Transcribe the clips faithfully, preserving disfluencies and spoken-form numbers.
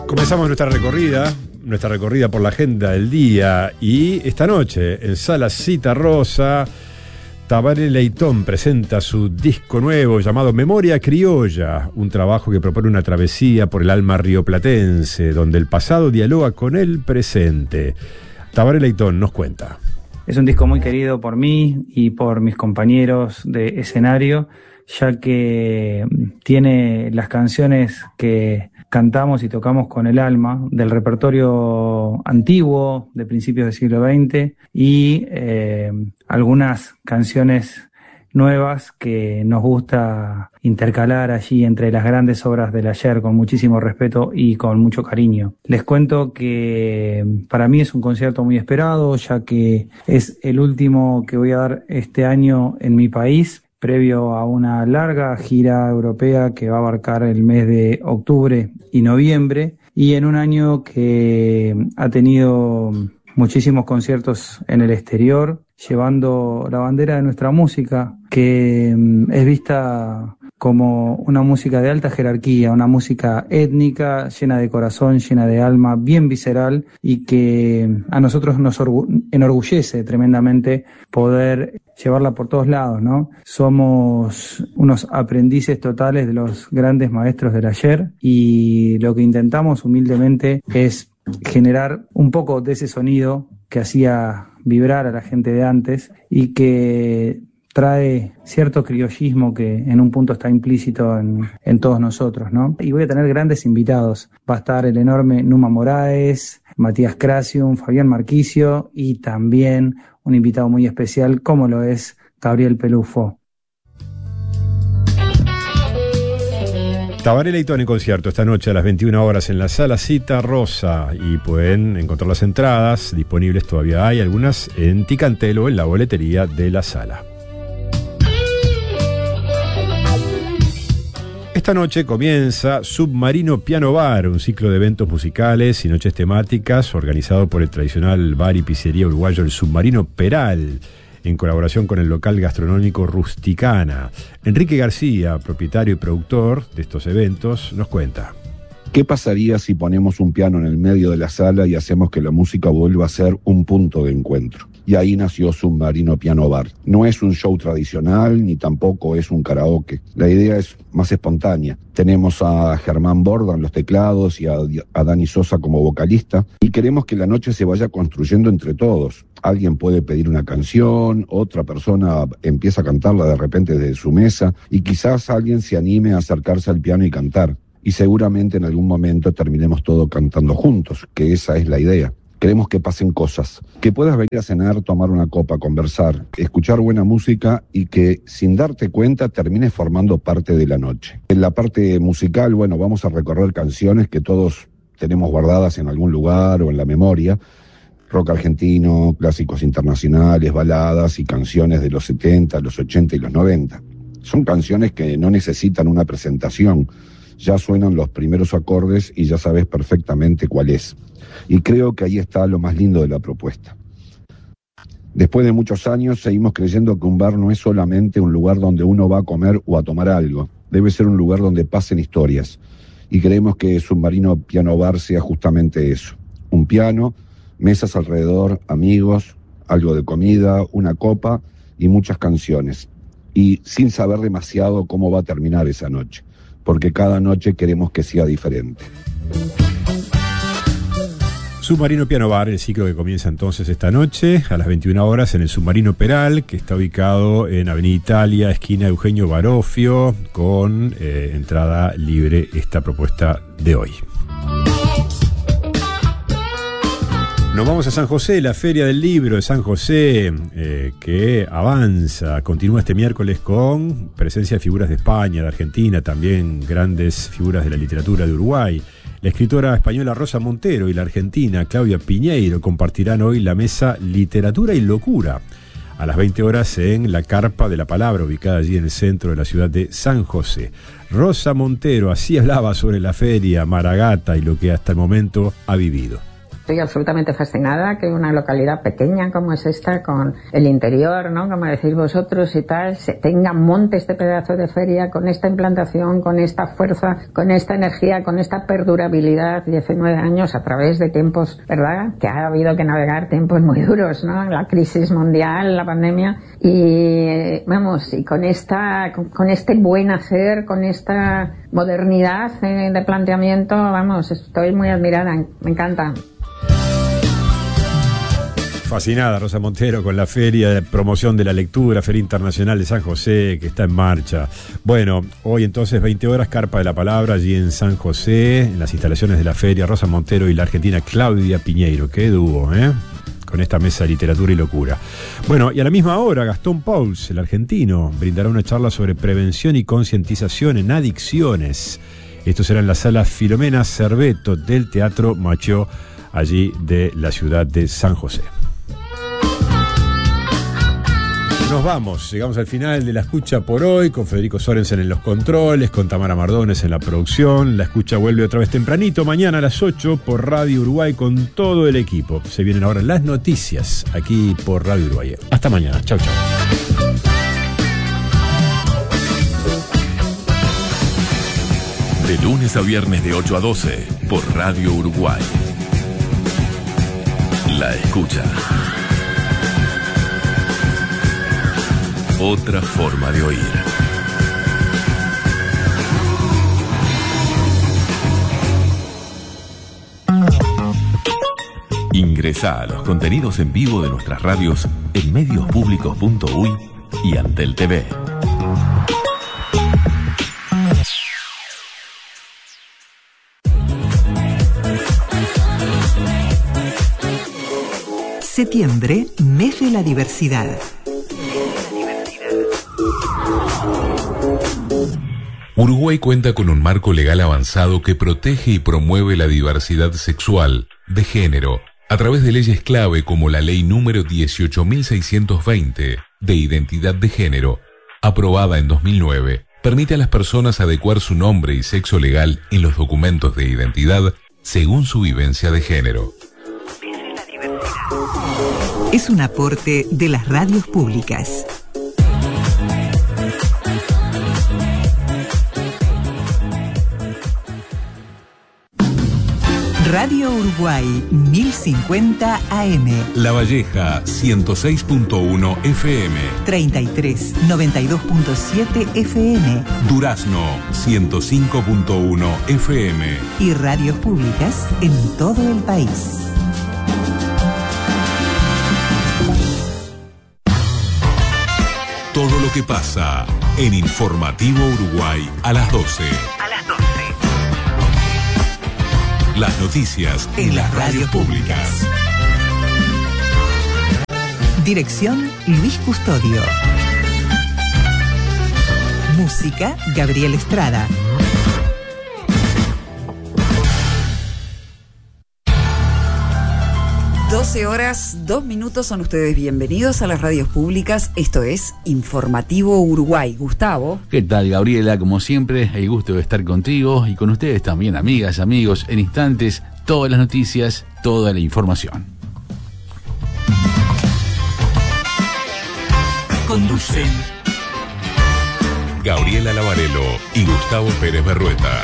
Comenzamos nuestra recorrida, nuestra recorrida por la agenda del día, y esta noche en Sala Cita Rosa, Tabaré Leitón presenta su disco nuevo llamado Memoria Criolla, un trabajo que propone una travesía por el alma rioplatense, donde el pasado dialoga con el presente. Tabaré Leitón nos cuenta. Es un disco muy querido por mí y por mis compañeros de escenario, ya que tiene las canciones que cantamos y tocamos con el alma del repertorio antiguo de principios del siglo veinte y eh, algunas canciones nuevas que nos gusta intercalar allí entre las grandes obras del ayer con muchísimo respeto y con mucho cariño. Les cuento que para mí es un concierto muy esperado, ya que es el último que voy a dar este año en mi país, previo a una larga gira europea que va a abarcar el mes de octubre y noviembre, y en un año que ha tenido muchísimos conciertos en el exterior, llevando la bandera de nuestra música, que es vista como una música de alta jerarquía, una música étnica, llena de corazón, llena de alma, bien visceral, y que a nosotros nos enorgullece tremendamente poder llevarla por todos lados, ¿no? Somos unos aprendices totales de los grandes maestros del ayer, y lo que intentamos humildemente es generar un poco de ese sonido que hacía vibrar a la gente de antes y que trae cierto criollismo que en un punto está implícito en, en todos nosotros, ¿no? Y voy a tener grandes invitados. Va a estar el enorme Numa Moraes, Matías Crasium, Fabián Marquicio y también un invitado muy especial como lo es Gabriel Pelufo. Tabaré Leitón en concierto esta noche a las veintiuna horas en la Sala Cita Rosa, y pueden encontrar las entradas disponibles, todavía hay algunas en Ticantelo, en la boletería de la sala. Esta noche comienza Submarino Piano Bar, un ciclo de eventos musicales y noches temáticas organizado por el tradicional bar y pizzería uruguayo El Submarino Peral, en colaboración con el local gastronómico Rusticana. Enrique García, propietario y productor de estos eventos, nos cuenta. ¿Qué pasaría si ponemos un piano en el medio de la sala y hacemos que la música vuelva a ser un punto de encuentro? Y ahí nació Submarino Piano Bar. No es un show tradicional, ni tampoco es un karaoke. La idea es más espontánea. Tenemos a Germán Borda en los teclados y a, a Dani Sosa como vocalista, y queremos que la noche se vaya construyendo entre todos. Alguien puede pedir una canción, otra persona empieza a cantarla de repente desde su mesa, y quizás alguien se anime a acercarse al piano y cantar. Y seguramente en algún momento terminemos todo cantando juntos, que esa es la idea. Queremos que pasen cosas, que puedas venir a cenar, tomar una copa, conversar, escuchar buena música y que sin darte cuenta termines formando parte de la noche. En la parte musical, bueno, vamos a recorrer canciones que todos tenemos guardadas en algún lugar o en la memoria. Rock argentino, clásicos internacionales, baladas y canciones de los setenta, los ochenta y los noventa. Son canciones que no necesitan una presentación. Ya suenan los primeros acordes y ya sabes perfectamente cuál es. Y creo que ahí está lo más lindo de la propuesta. Después de muchos años seguimos creyendo que un bar no es solamente un lugar donde uno va a comer o a tomar algo. Debe ser un lugar donde pasen historias. Y creemos que Submarino Piano Bar sea justamente eso. Un piano, mesas alrededor, amigos, algo de comida, una copa y muchas canciones. Y sin saber demasiado cómo va a terminar esa noche, porque cada noche queremos que sea diferente. Submarino Piano Bar, el ciclo que comienza entonces esta noche a las veintiuna horas en el Submarino Peral, que está ubicado en Avenida Italia, esquina Eugenio Barofio, con eh, entrada libre esta propuesta de hoy. Nos vamos a San José, la Feria del Libro de San José, eh, que avanza, continúa este miércoles con presencia de figuras de España, de Argentina, también grandes figuras de la literatura de Uruguay. La escritora española Rosa Montero y la argentina Claudia Piñeiro compartirán hoy la mesa Literatura y Locura a las veinte horas en la Carpa de la Palabra, ubicada allí en el centro de la ciudad de San José. Rosa Montero así hablaba sobre la feria, Maragata y lo que hasta el momento ha vivido. estoy absolutamente fascinada que una localidad pequeña como es esta, con el interior, ¿no? Como decís vosotros y tal, se tenga, monte este pedazo de feria con esta implantación, con esta fuerza, con esta energía, con esta perdurabilidad, diecinueve años a través de tiempos, ¿verdad? Que ha habido que navegar tiempos muy duros, ¿no? La crisis mundial, la pandemia, y vamos, y con esta, con, con este buen hacer, con esta modernidad eh, de planteamiento, vamos, estoy muy admirada, me encanta. Fascinada Rosa Montero con la feria de promoción de la lectura, Feria Internacional de San José, que está en marcha. Bueno, hoy entonces veinte horas, Carpa de la Palabra, allí en San José, en las instalaciones de la feria, Rosa Montero y la argentina Claudia Piñeiro. Qué dúo, ¿eh? Con esta mesa de literatura y locura. Bueno, y a la misma hora, Gastón Pauls, el argentino, brindará una charla sobre prevención y concientización en adicciones. Esto será en la sala Filomena Cerveto del Teatro Machó, allí de la ciudad de San José. Nos vamos, llegamos al final de la escucha por hoy, con Federico Sorensen en los controles, con Tamara Mardones en la producción. La escucha vuelve otra vez tempranito, mañana a las ocho por Radio Uruguay con todo el equipo. Se vienen ahora las noticias aquí por Radio Uruguay. Hasta mañana, chau chau. De lunes a viernes de ocho a doce por Radio Uruguay. La escucha. Otra forma de oír. Ingresá a los contenidos en vivo de nuestras radios en medios públicos punto uy y Antel T V. Septiembre, mes de la diversidad. Uruguay cuenta con un marco legal avanzado que protege y promueve la diversidad sexual, de género, a través de leyes clave como la Ley número dieciocho mil seiscientos veinte, de identidad de género, aprobada en dos mil nueve, permite a las personas adecuar su nombre y sexo legal en los documentos de identidad según su vivencia de género. Es un aporte de las radios públicas. Radio Uruguay mil cincuenta A M. La Valleja ciento seis punto uno F M. treinta y tres noventa y dos punto siete F M. Durazno ciento cinco punto uno F M. Y radios públicas en todo el país. Todo lo que pasa en Informativo Uruguay a las doce. A las doce. Las noticias en las radios públicas. Dirección Luis Custodio. Música Gabriel Estrada. doce horas, dos minutos, son ustedes bienvenidos a las radios públicas. Esto es Informativo Uruguay. Gustavo. ¿Qué tal, Gabriela? Como siempre, el gusto de estar contigo y con ustedes también, amigas, amigos. En instantes, todas las noticias, toda la información. Conducen Gabriela Lavarello y Gustavo Pérez Berrueta.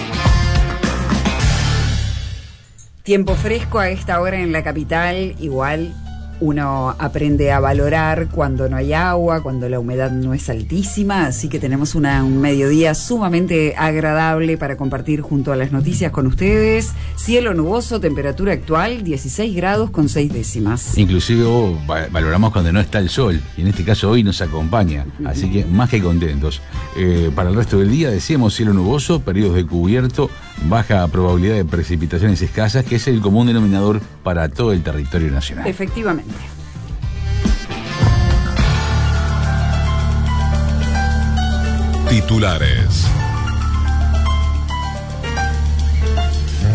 Tiempo fresco a esta hora en la capital. Igual uno aprende a valorar cuando no hay agua, cuando la humedad no es altísima, así que tenemos una, un mediodía sumamente agradable para compartir junto a las noticias con ustedes. Cielo nuboso, temperatura actual dieciséis grados con seis décimas. Inclusive valoramos cuando no está el sol, y en este caso hoy nos acompaña, así que más que contentos. Eh, para el resto del día decíamos cielo nuboso, periodos de cubierto, baja probabilidad de precipitaciones escasas, que es el común denominador para todo el territorio nacional. Efectivamente. Titulares.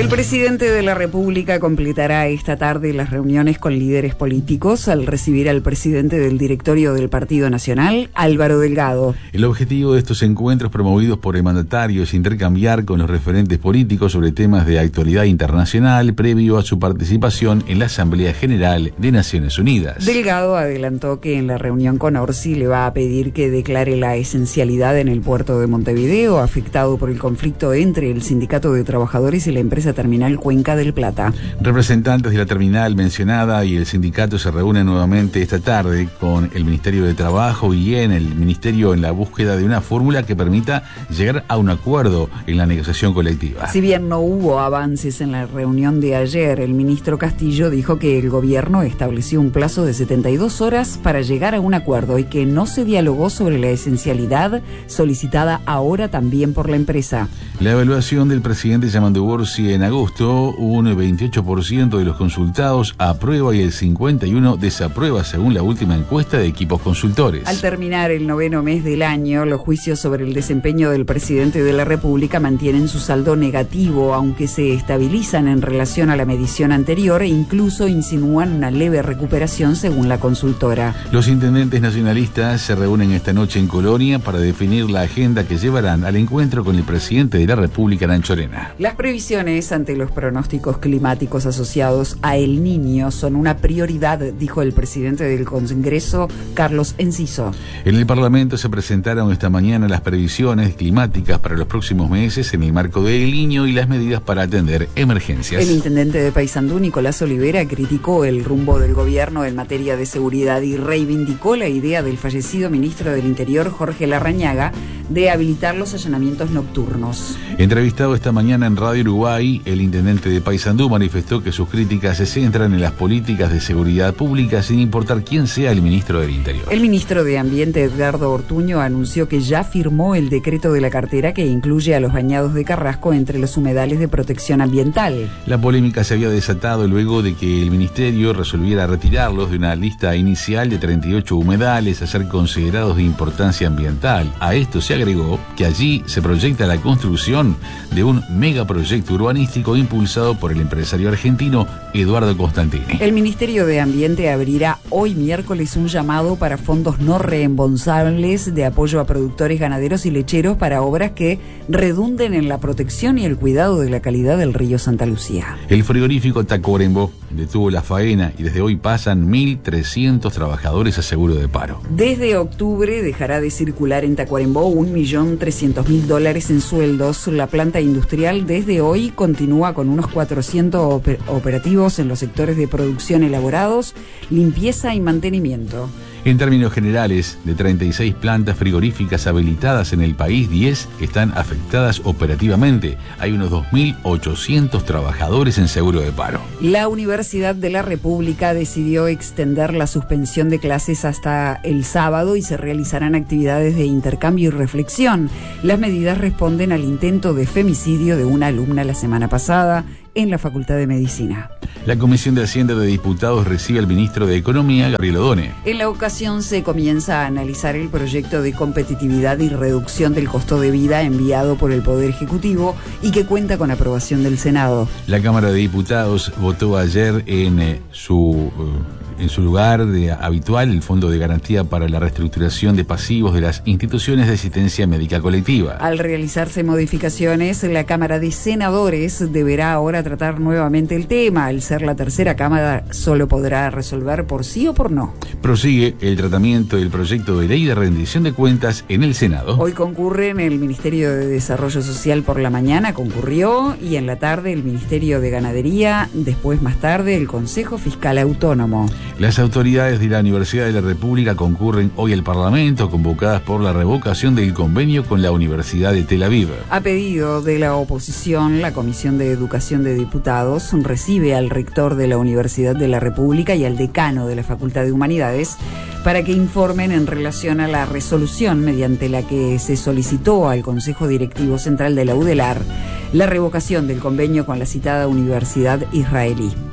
El presidente de la República completará esta tarde las reuniones con líderes políticos al recibir al presidente del directorio del Partido Nacional, Álvaro Delgado. El objetivo de estos encuentros promovidos por el mandatario es intercambiar con los referentes políticos sobre temas de actualidad internacional previo a su participación en la Asamblea General de Naciones Unidas. Delgado adelantó que en la reunión con Orsi le va a pedir que declare la esencialidad en el puerto de Montevideo, afectado por el conflicto entre el Sindicato de Trabajadores y la empresa Terminal Cuenca del Plata. Representantes de la terminal mencionada y el sindicato se reúnen nuevamente esta tarde con el Ministerio de Trabajo y en el Ministerio en la búsqueda de una fórmula que permita llegar a un acuerdo en la negociación colectiva. Si bien no hubo avances en la reunión de ayer, el ministro Castillo dijo que el gobierno estableció un plazo de setenta y dos horas para llegar a un acuerdo y que no se dialogó sobre la esencialidad solicitada ahora también por la empresa. La evaluación del presidente Yamandu Orsi en agosto, un veintiocho por ciento de los consultados aprueba y el cincuenta y uno por ciento desaprueba según la última encuesta de equipos consultores. Al terminar el noveno mes del año, los juicios sobre el desempeño del presidente de la República mantienen su saldo negativo, aunque se estabilizan en relación a la medición anterior e incluso insinúan una leve recuperación según la consultora. Los intendentes nacionalistas se reúnen esta noche en Colonia para definir la agenda que llevarán al encuentro con el presidente de la República, Nacho Arena. Las previsiones ante los pronósticos climáticos asociados a El Niño son una prioridad, dijo el presidente del Congreso, Carlos Enciso. En el Parlamento se presentaron esta mañana las previsiones climáticas para los próximos meses en el marco de El Niño y las medidas para atender emergencias. El intendente de Paysandú, Nicolás Olivera, criticó el rumbo del gobierno en materia de seguridad y reivindicó la idea del fallecido ministro del Interior, Jorge Larrañaga, de habilitar los allanamientos nocturnos. Entrevistado esta mañana en Radio Uruguay, el intendente de Paysandú manifestó que sus críticas se centran en las políticas de seguridad pública sin importar quién sea el ministro del Interior. El ministro de Ambiente, Edgardo Ortuño, anunció que ya firmó el decreto de la cartera que incluye a los bañados de Carrasco entre los humedales de protección ambiental. La polémica se había desatado luego de que el ministerio resolviera retirarlos de una lista inicial de treinta y ocho humedales a ser considerados de importancia ambiental. A esto se agregó que allí se proyecta la construcción de un megaproyecto urbanístico impulsado por el empresario argentino Eduardo Constantini. El Ministerio de Ambiente abrirá hoy miércoles un llamado para fondos no reembolsables de apoyo a productores ganaderos y lecheros para obras que redunden en la protección y el cuidado de la calidad del río Santa Lucía. El frigorífico Tacuarembó detuvo la faena y desde hoy pasan mil trescientos trabajadores a seguro de paro. Desde octubre dejará de circular en Tacuarembó un millón trescientos mil dólares en sueldos. La planta industrial desde hoy continúa con unos cuatrocientos oper- operativos en los sectores de producción elaborados, limpieza y mantenimiento. En términos generales, de treinta y seis plantas frigoríficas habilitadas en el país, diez están afectadas operativamente. Hay unos dos mil ochocientos trabajadores en seguro de paro. La Universidad de la República decidió extender la suspensión de clases hasta el sábado y se realizarán actividades de intercambio y reflexión. Las medidas responden al intento de femicidio de una alumna la semana pasada en la Facultad de Medicina. La Comisión de Hacienda de Diputados recibe al ministro de Economía, Gabriel Odone. En la ocasión se comienza a analizar el proyecto de competitividad y reducción del costo de vida enviado por el Poder Ejecutivo y que cuenta con aprobación del Senado. La Cámara de Diputados votó ayer en eh, su... Uh, en su lugar de habitual el Fondo de Garantía para la Reestructuración de Pasivos de las Instituciones de Asistencia Médica Colectiva. Al realizarse modificaciones, la Cámara de Senadores deberá ahora tratar nuevamente el tema. Al ser la tercera Cámara, solo podrá resolver por sí o por no. Prosigue el tratamiento del proyecto de ley de rendición de cuentas en el Senado. Hoy concurren el Ministerio de Desarrollo Social por la mañana, concurrió, y en la tarde el Ministerio de Ganadería, después más tarde el Consejo Fiscal Autónomo. Las autoridades de la Universidad de la República concurren hoy al Parlamento, convocadas por la revocación del convenio con la Universidad de Tel Aviv. A pedido de la oposición, la Comisión de Educación de Diputados recibe al rector de la Universidad de la República y al decano de la Facultad de Humanidades para que informen en relación a la resolución mediante la que se solicitó al Consejo Directivo Central de la UDELAR la revocación del convenio con la citada Universidad Israelí.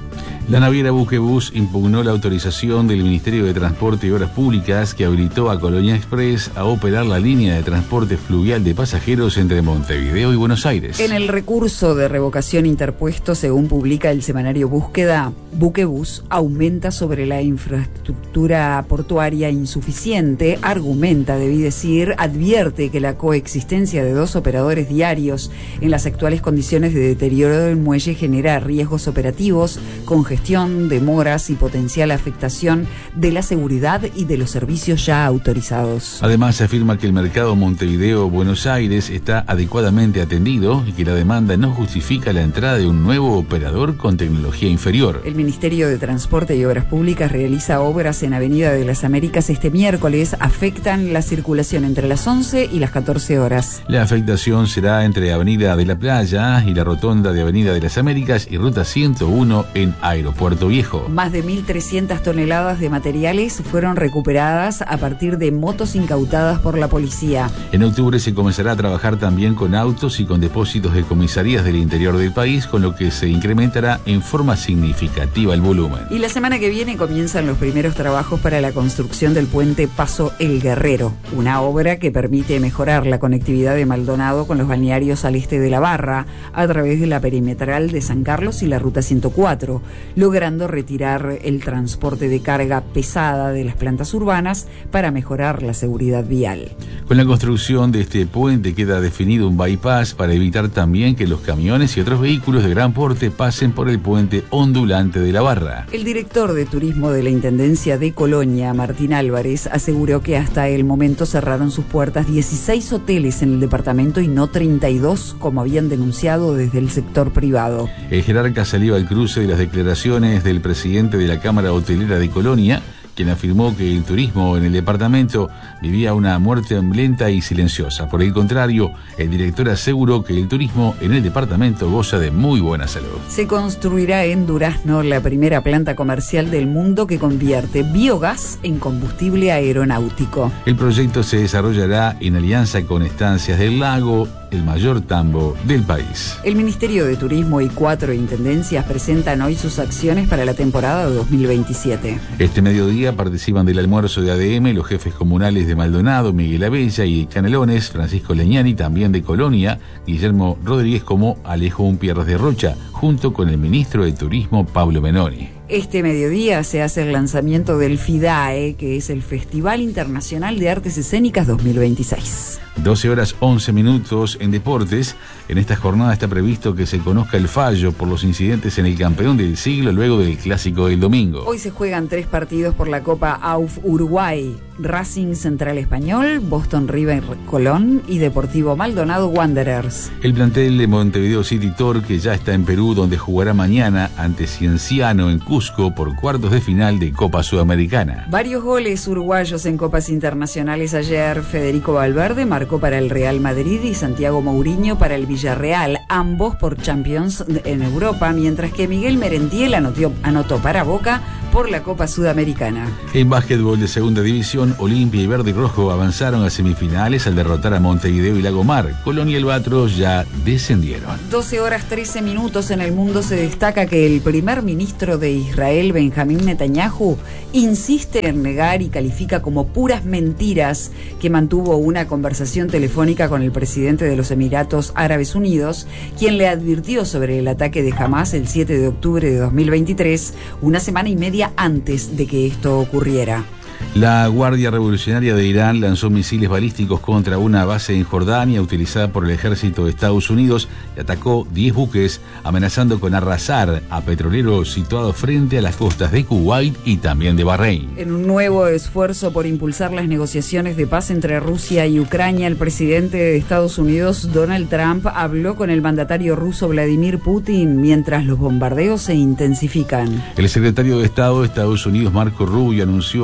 La naviera Buquebus impugnó la autorización del Ministerio de Transporte y Obras Públicas que habilitó a Colonia Express a operar la línea de transporte fluvial de pasajeros entre Montevideo y Buenos Aires. En el recurso de revocación interpuesto, según publica el semanario Búsqueda, Buquebus aumenta sobre la infraestructura portuaria insuficiente, argumenta, debí decir, advierte que la coexistencia de dos operadores diarios en las actuales condiciones de deterioro del muelle genera riesgos operativos, congestión, demoras y potencial afectación de la seguridad y de los servicios ya autorizados. Además, se afirma que el mercado Montevideo-Buenos Aires está adecuadamente atendido y que la demanda no justifica la entrada de un nuevo operador con tecnología inferior. El Ministerio de Transporte y Obras Públicas realiza obras en Avenida de las Américas este miércoles. Afectan la circulación entre las once y las catorce horas. La afectación será entre Avenida de la Playa y la rotonda de Avenida de las Américas y Ruta ciento uno en Aeropuerto Viejo. Más de mil trescientas toneladas de materiales fueron recuperadas a partir de motos incautadas por la policía. En octubre se comenzará a trabajar también con autos y con depósitos de comisarías del interior del país, con lo que se incrementará en forma significativa el volumen. Y la semana que viene comienzan los primeros trabajos para la construcción del puente Paso El Guerrero, una obra que permite mejorar la conectividad de Maldonado con los balnearios al este de la Barra, a través de la perimetral de San Carlos y la Ruta ciento cuatro. Logrando retirar el transporte de carga pesada de las plantas urbanas para mejorar la seguridad vial. Con la construcción de este puente queda definido un bypass para evitar también que los camiones y otros vehículos de gran porte pasen por el puente ondulante de la Barra. El director de turismo de la Intendencia de Colonia, Martín Álvarez, aseguró que hasta el momento cerraron sus puertas dieciséis hoteles en el departamento y no treinta y dos, como habían denunciado desde el sector privado. El jerarca salió al cruce de las declaraciones del presidente de la Cámara Hotelera de Colonia, quien afirmó que el turismo en el departamento vivía una muerte lenta y silenciosa. Por el contrario, el director aseguró que el turismo en el departamento goza de muy buena salud. Se construirá en Durazno la primera planta comercial del mundo que convierte biogás en combustible aeronáutico. El proyecto se desarrollará en alianza con Estancias del Lago, el mayor tambo del país. El Ministerio de Turismo y cuatro intendencias presentan hoy sus acciones para la temporada de dos mil veintisiete. Este mediodía participan del almuerzo de A D M los jefes comunales de Maldonado, Miguel Abella y Canelones, Francisco Leñani, también de Colonia, Guillermo Rodríguez, como Alejo Umpierres de Rocha, junto con el ministro de Turismo, Pablo Menoni. Este mediodía se hace el lanzamiento del FIDAE, que es el Festival Internacional de Artes Escénicas dos mil veintiséis. doce horas once minutos en deportes. En esta jornada está previsto que se conozca el fallo por los incidentes en el campeón del siglo luego del clásico del domingo. Hoy se juegan tres partidos por la Copa A U F Uruguay: Racing Central Español, Boston River Colón y Deportivo Maldonado Wanderers. El plantel de Montevideo City Torque ya está en Perú, donde jugará mañana ante Cienciano en Cusco por cuartos de final de Copa Sudamericana. Varios goles uruguayos en copas internacionales ayer. Federico Valverde marcó para el Real Madrid y Santiago Mourinho para el Villarreal, ambos por Champions en Europa, mientras que Miguel Merentiel anotó, anotó para Boca por la Copa Sudamericana. En básquetbol de segunda división, Olimpia y Verde y Rojo avanzaron a semifinales al derrotar a Montevideo y Lagomar. Colón y el Batros ya descendieron. doce horas trece minutos en el mundo. Se destaca que el primer ministro de Israel, Benjamín Netanyahu, insiste en negar y califica como puras mentiras que mantuvo una conversación telefónica con el presidente de los Emiratos Árabes Unidos, quien le advirtió sobre el ataque de Hamás el siete de octubre de dos mil veintitrés, una semana y media antes de que esto ocurriera. La Guardia Revolucionaria de Irán lanzó misiles balísticos contra una base en Jordania utilizada por el ejército de Estados Unidos y atacó diez buques, amenazando con arrasar a petroleros situados frente a las costas de Kuwait y también de Bahrein. En un nuevo esfuerzo por impulsar las negociaciones de paz entre Rusia y Ucrania, el presidente de Estados Unidos, Donald Trump, habló con el mandatario ruso Vladimir Putin mientras los bombardeos se intensifican. El secretario de Estado de Estados Unidos, Marco Rubio, anunció la adhesión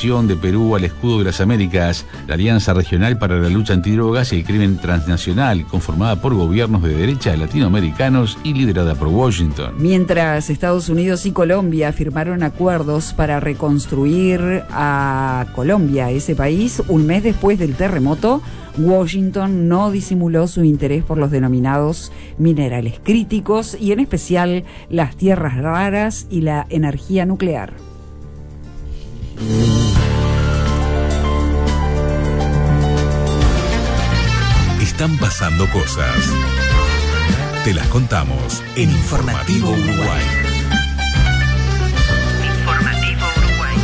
adhesión de Perú al escudo de las Américas, la Alianza Regional para la Lucha Antidrogas y el Crimen Transnacional, conformada por gobiernos de derecha latinoamericanos y liderada por Washington. Mientras Estados Unidos y Colombia firmaron acuerdos para reconstruir a Colombia, ese país, un mes después del terremoto, Washington no disimuló su interés por los denominados minerales críticos y en especial las tierras raras y la energía nuclear. Están pasando cosas. Te las contamos en Informativo Uruguay. Informativo Uruguay.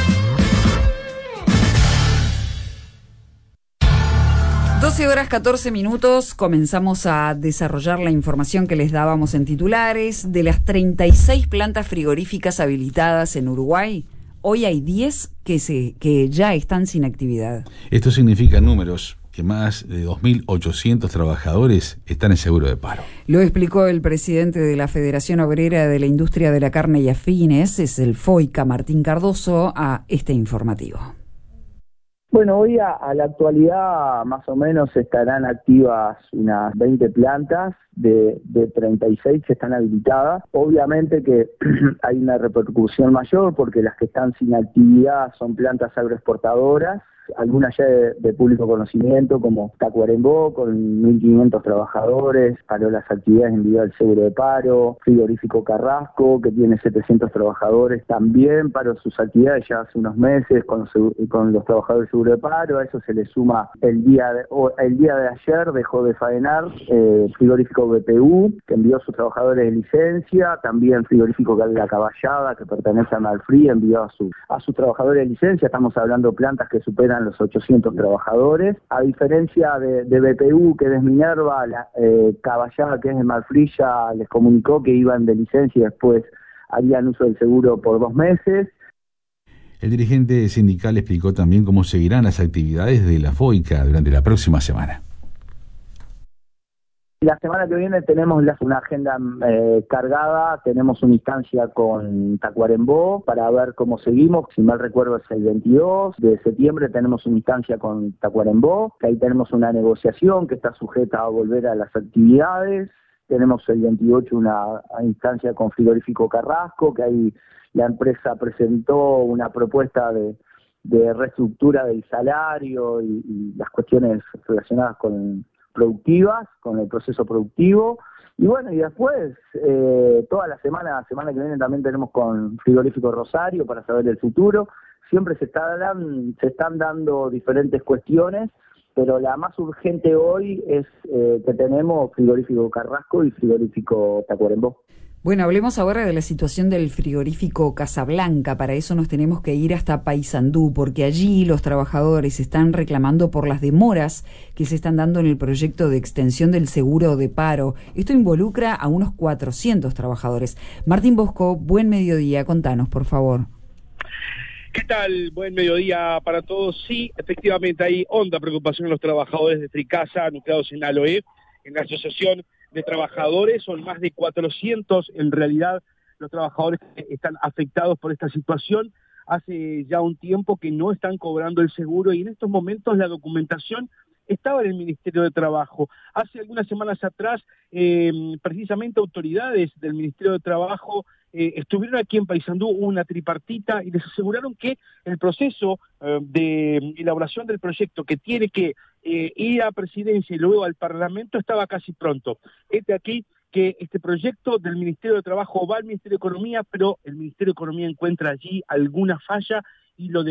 doce horas catorce minutos, comenzamos a desarrollar la información que les dábamos en titulares. De las treinta y seis plantas frigoríficas habilitadas en Uruguay, hoy hay diez que, se, que ya están sin actividad. Esto significa números que más de dos mil ochocientos trabajadores están en seguro de paro. Lo explicó el presidente de la Federación Obrera de la Industria de la Carne y Afines, es el FOICA, Martín Cardoso, a este informativo. Bueno, hoy a, a la actualidad más o menos estarán activas unas veinte plantas de, de treinta y seis que están habilitadas. Obviamente que hay una repercusión mayor porque las que están sin actividad son plantas agroexportadoras, algunas ya de, de público conocimiento como Tacuarembó con mil quinientos trabajadores, paró las actividades envió al seguro de paro, Frigorífico Carrasco que tiene setecientos trabajadores, también paró sus actividades ya hace unos meses con, con los trabajadores del seguro de paro. A eso se le suma el día de, el día de ayer dejó de faenar eh, Frigorífico B P U que envió a sus trabajadores de licencia, también Frigorífico La Caballada que pertenece a Malfrí envió a, su, a sus trabajadores de licencia. Estamos hablando de plantas que superan los ochocientos trabajadores, a diferencia de, de B P U que es Minerva, la, eh, Caballada que es de Malfrí ya les comunicó que iban de licencia y después harían uso del seguro por dos meses. El dirigente sindical explicó también cómo seguirán las actividades de la FOICA durante la próxima semana. La semana que viene tenemos una agenda eh, cargada, tenemos una instancia con Tacuarembó para ver cómo seguimos, si mal recuerdo es el veintidós de septiembre tenemos una instancia con Tacuarembó, que ahí tenemos una negociación que está sujeta a volver a las actividades, tenemos el veintiocho una instancia con Frigorífico Carrasco, que ahí la empresa presentó una propuesta de, de reestructura del salario y, y las cuestiones relacionadas con productivas, con el proceso productivo, y bueno, y después, eh, toda la semana, la semana que viene también tenemos con Frigorífico Rosario para saber el futuro. Siempre se, está dan, se están dando diferentes cuestiones, pero la más urgente hoy es eh, que tenemos Frigorífico Carrasco y Frigorífico Tacuarembó. Bueno, hablemos ahora de la situación del frigorífico Casablanca. Para eso nos tenemos que ir hasta Paysandú, porque allí los trabajadores están reclamando por las demoras que se están dando en el proyecto de extensión del seguro de paro. Esto involucra a unos cuatrocientos trabajadores. Martín Bosco, buen mediodía. Contanos, por favor. ¿Qué tal? Buen mediodía para todos. Sí, efectivamente hay honda preocupación en los trabajadores de Fricasa, nucleados en Aloe, en la asociación de trabajadores. Son más de cuatrocientos en realidad los trabajadores que están afectados por esta situación. Hace ya un tiempo que no están cobrando el seguro y en estos momentos la documentación estaba en el Ministerio de Trabajo. Hace algunas semanas atrás, eh, precisamente autoridades del Ministerio de Trabajo eh, estuvieron aquí en Paysandú, hubo una tripartita y les aseguraron que el proceso eh, de elaboración del proyecto que tiene que eh, ir a Presidencia y luego al Parlamento estaba casi pronto. Este aquí que este proyecto del Ministerio de Trabajo va al Ministerio de Economía, pero el Ministerio de Economía encuentra allí alguna falla y lo de